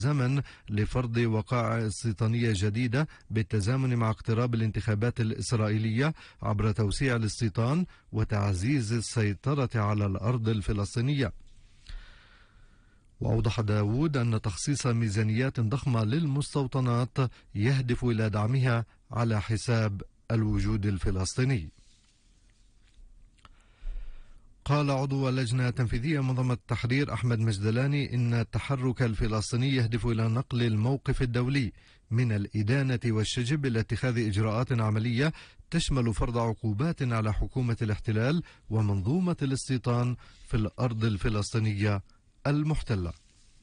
زمن لفرض وقائع استيطانية جديدة بالتزامن مع اقتراب الانتخابات الإسرائيلية عبر توسيع الاستيطان وتعزيز السيطرة على الأرض الفلسطينية. وأوضح داود أن تخصيص ميزانيات ضخمة للمستوطنات يهدف إلى دعمها على حساب الوجود الفلسطيني. قال عضو اللجنة التنفيذية منظمة التحرير أحمد مجدلاني إن التحرك الفلسطيني يهدف إلى نقل الموقف الدولي من الإدانة والشجب إلى اتخاذ إجراءات عملية تشمل فرض عقوبات على حكومة الاحتلال ومنظومة الاستيطان في الأرض الفلسطينية المحتلة.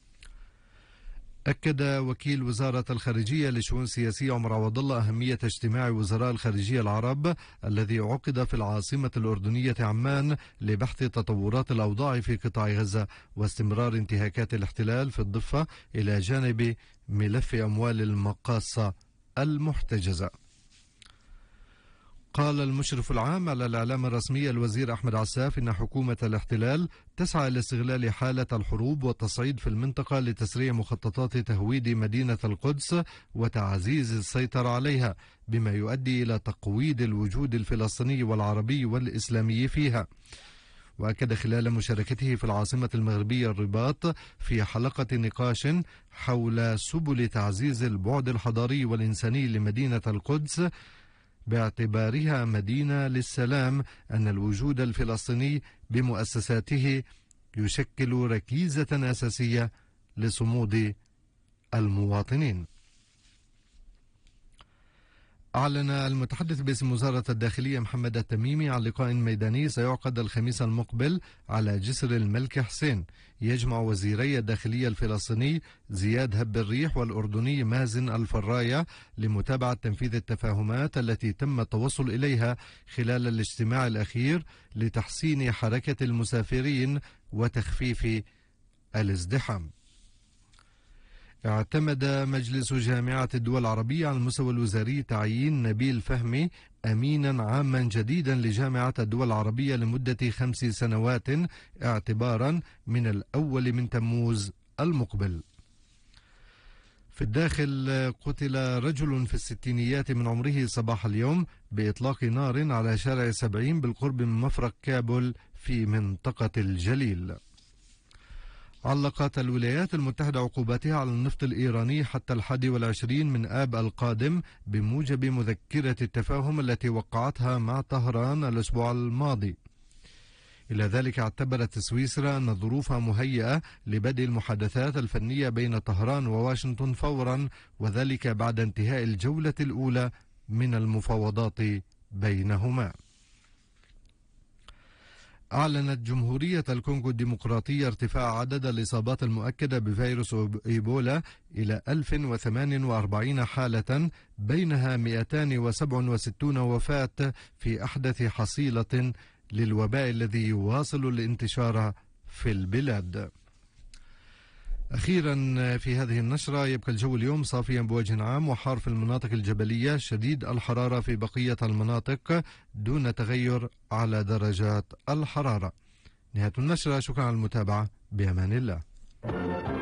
أكد وكيل وزارة الخارجية للشؤون السياسية عمر عوض الله أهمية اجتماع وزراء الخارجية العرب الذي عقد في العاصمة الأردنية عمان لبحث تطورات الأوضاع في قطاع غزة واستمرار انتهاكات الاحتلال في الضفة إلى جانب ملف أموال المقاصة المحتجزة. قال المشرف العام على الإعلام الرسمي الوزير أحمد عساف إن حكومة الاحتلال تسعى لاستغلال حالة الحروب والتصعيد في المنطقة لتسريع مخططات تهويد مدينة القدس وتعزيز السيطرة عليها، بما يؤدي إلى تقويض الوجود الفلسطيني والعربي والإسلامي فيها. وأكد خلال مشاركته في العاصمة المغربية الرباط في حلقة نقاش حول سبل تعزيز البعد الحضاري والإنساني لمدينة القدس باعتبارها مدينة للسلام أن الوجود الفلسطيني بمؤسساته يشكل ركيزة أساسية لصمود المواطنين. أعلن المتحدث باسم وزارة الداخلية محمد التميمي عن لقاء ميداني سيعقد الخميس المقبل على جسر الملك حسين يجمع وزيري الداخلية الفلسطيني زياد هب الريح والأردني مازن الفراية لمتابعة تنفيذ التفاهمات التي تم التوصل إليها خلال الاجتماع الأخير لتحسين حركة المسافرين وتخفيف الازدحام. اعتمد مجلس جامعة الدول العربية على المستوى الوزاري تعيين نبيل فهمي أمينا عاما جديدا لجامعة الدول العربية لمدة 5 سنوات اعتبارا من الأول من تموز المقبل. في الداخل قتل رجل في الستينيات من عمره صباح اليوم بإطلاق نار على شارع 70 بالقرب من مفرق كابول في منطقة الجليل. علقت الولايات المتحدة عقوباتها على النفط الإيراني حتى 21 من آب القادم بموجب مذكرة التفاهم التي وقعتها مع طهران الأسبوع الماضي. إلى ذلك اعتبرت سويسرا أن ظروفها مهيئة لبدء المحادثات الفنية بين طهران وواشنطن فورا، وذلك بعد انتهاء الجولة الأولى من المفاوضات بينهما. أعلنت جمهورية الكونغو الديمقراطية ارتفاع عدد الإصابات المؤكدة بفيروس إيبولا إلى 1048 حالة، بينها 267 وفاة في أحدث حصيلة للوباء الذي يواصل الانتشار في البلاد. أخيرا في هذه النشرة، يبقى الجو اليوم صافيا بوجه عام وحار في المناطق الجبلية، شديد الحرارة في بقية المناطق دون تغير على درجات الحرارة. نهاية النشرة، شكرا على المتابعة، بأمان الله.